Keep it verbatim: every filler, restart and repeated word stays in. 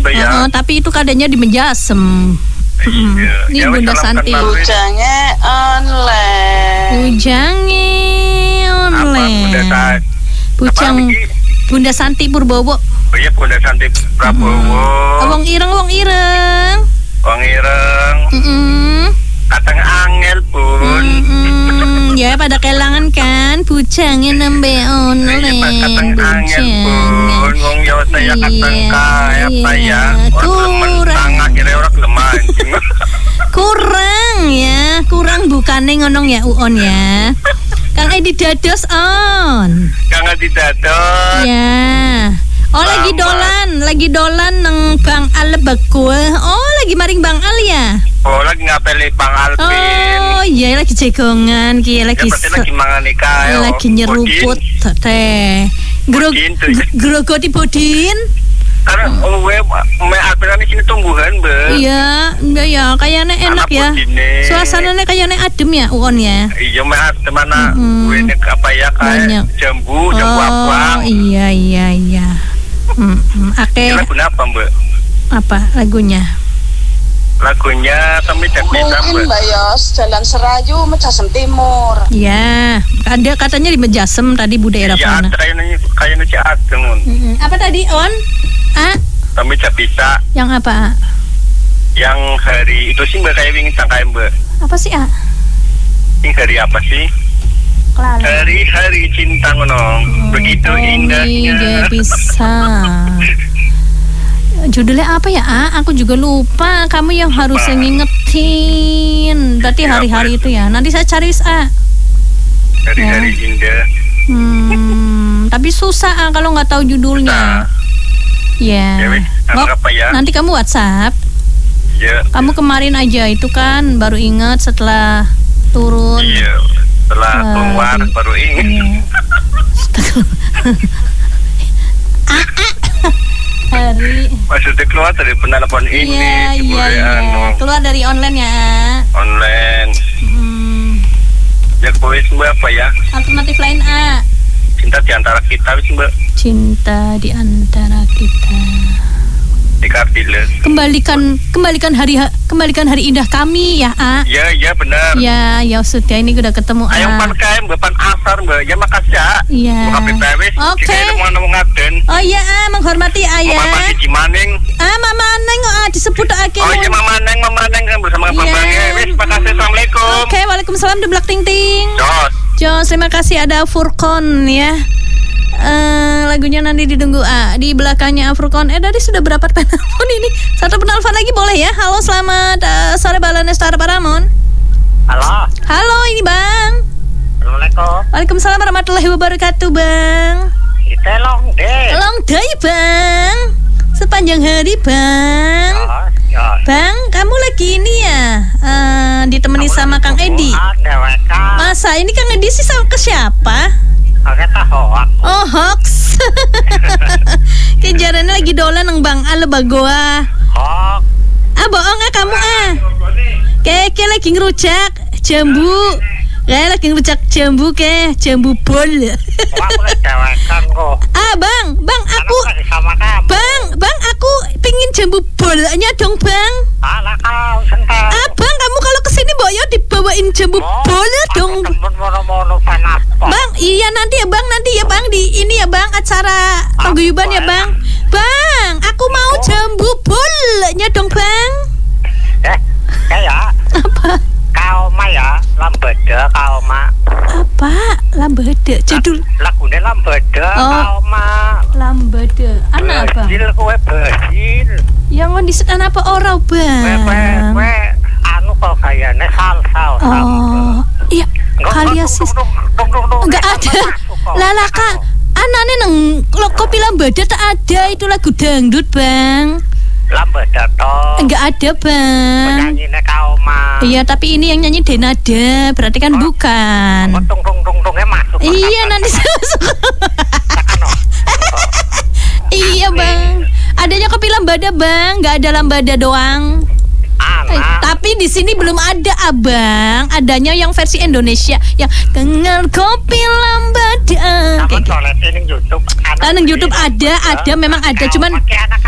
tuh ya. Uh, tapi itu kadangnya di Menjasem. Iya. Ini Ya, wes, Bunda salam Santi. kenal, wes. Bujangnya online. Bujangnya Apa Bunda online. Santi? Bujang Apa lagi? Bunda Santi Purbowo. Oh iya Bunda Santi Prabowo. Wong ireng, wong ireng. Wong ireng. Mm-mm. Katang angel pun. Mm-mm. Ya pada kelangan kan bujangnya nembe online. Katang angel pun. Wong yo saya katang Iya, kaya apa iya. ya? Orang lemen Kurang. tangan kira orang lemah anjing. Kurang ya, kurang bukannya ngonong ya Uon ya. Kang Edi dados on. Kang Edi dados. Ya. Oh Selamat. lagi dolan, lagi dolan neng Bang Al Bekul. Oh lagi maring Bang Al ya. Oh lagi ngapeli Bang Alvin. Oh iya lagi cegongan ki Ya lagi berarti se- lagi mangan nikah yo. lagi nyeruput teh. Grog Bodin tuh. grogoti bodin. Karena oh we me Alvin ini sini tumbuhan be. Iya, iya ya, kayaknya enak Anak ya. bodine. Suasananya kayaknya adem ya Uon ya. Iya me mana Mm-mm. gue ini apa ya Banyak. kayak jambu jambu Oh abang. iya iya iya. Hmm, Oke, Ini lagu apa mbak? apa lagunya? Lagunya kami tidak bisa Mungkin mbak. Mbak Yos, Jalan Serayu, Menjasem Timur. Ya, ada katanya di Menjasem tadi Bu daerah Ya mana? kayaknya kayaknya si Adeng. Mm-mm. Apa tadi On? A? Kami tidak bisa. Yang apa A? Yang hari itu sih mbak kayak ingin sangkai mbak. Apa sih A? Ini hari apa sih? Kelala. Hari-hari cinta ngono. Begitu indahnya. Gak bisa. Judulnya apa ya A? Aku juga lupa. Kamu yang harus Lupa. ngingetin. Berarti Ya, hari-hari apa? itu ya. Nanti saya cari A. Hari-hari Ya. indah. Hmm, tapi susah A kalau nggak tahu judulnya. Ya. Ya wes, Oh, apa ya? nanti kamu WhatsApp. Ya. Kamu kemarin aja itu kan baru ingat setelah turun. Iya. Setelah Hari. keluar baru ingat. Iya. Hari. Maksudnya keluar dari penelpon ini. Iya si iya Bule, iya. anu, Keluar dari online ya. online. Hmm. Ya kuis mbak apa ya? Alternatif lain A. Cinta di antara kita wis mbak. Cinta di antara kita. Di Kartiles. Kembalikan kembalikan hari kembalikan hari indah kami ya A. Ya ya benar. Ya ya sudah ini udah ketemu A. Ayam pan kae mbak pan asar mbak. Ya makasih ya. Iya. Mbak K P P wis. Oke. Kita mau nemu ngaden. Oh iya A, menghormati A ya. Mama di Cimaning. Ah Mama Neng oh, A disebut aja. Oh iya Mama Neng, Mama Neng kan bersama Iya. Bambangnya. Wis makasih. Assalamualaikum. Oke, waalaikumsalam deblak ting ting. Jos. Jos, terima kasih ada Furkon ya. Eh, lagunya nanti ditunggu A. Di belakangnya Furkon. Eh tadi sudah berapa penelpon ini? Satu penelpon lagi boleh ya? Halo, selamat uh, sore Balanestar Paramon. Halo. Halo, ini Bang. Assalamualaikum. Waalaikumsalam warahmatullahi wabarakatuh, Bang. Kita long deh. Long day, Bang. Sepanjang hari, Bang. Ya. Bang, kamu lagi ini ya? eh, ditemani sama Kang Edi. Masa ini Kang Edi sih sama ke siapa? Oh, hoax. Kejarannya lagi dolan nang Bang Al Bagoa. Hoax. Ah, bohong ah kamu ah. Keke lagi ngerujak jambu. Kayak lagi ngerujak jambu ke jambu bol. Ah, Bang, Bang aku Bang, Bang aku pingin jambu bolnya dong, Bang. Ah, Bang, kamu kalau kesini Mbok Yo dibawain jambu bola dong. Bang, iya nanti ya Bang, nanti ya Bang di ini ya Bang acara paguyuban ya Bang. Bang, aku mau jambu bolanya dong, Bang. Eh, kayak Apa? kau ma ya, lambada kau ma. Apa? Lambada. Judul Lagunya lambada Oh. kau ma. Lambada. Anak apa? Bersil kue bersil. Yang on disetan apa ora, Kue kue Bang? kue anu kok kayaknya sal sal sal. Oh, iya. Kaliasis. Enggak ada. Lala Kak, anane nang lo- kopi Lambada tak ada itu lagu dangdut, Bang. Lambada toh. Enggak ada, Bang. Penyanyinya kau ma. Iya, tapi ini yang nyanyi Denada, berarti kan bukan. Tung tung tung tungnya masuk. Iya, nanti saya masuk. Iya, Bang. Adanya kopi Lambada, Bang. Enggak ada Lambada doang. Eh, Anak. tapi di sini belum ada, Abang. Adanya yang versi Indonesia yang kenal kopi Lambada. Kamu Kayak gitu. soalnya ini YouTube. Ah, nang YouTube ada, ada memang ada, cuman